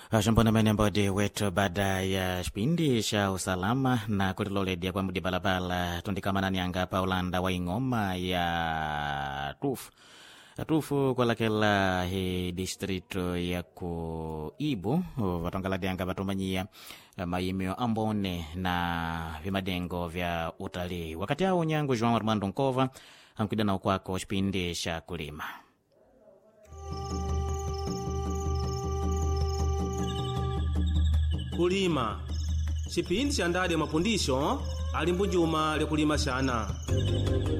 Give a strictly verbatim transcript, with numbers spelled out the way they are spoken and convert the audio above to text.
Shambona menembodi wetu baada ya kipindi cha usalama na kuliloledia kwa mudi balabala tundikamana nianga pa Ulanda wa ingoma ya tufu tufu kwa lakela he distrito ya ku Ibu watongala dianga batumanyia maimio ambone na vimadengo vya utalii. Wakati hao nyangu João Armando Nkova hamkuida na ukwako kipindi cha kulima. Kulima chipindi cha ndade mapundisho alimbujuma le kulima shana.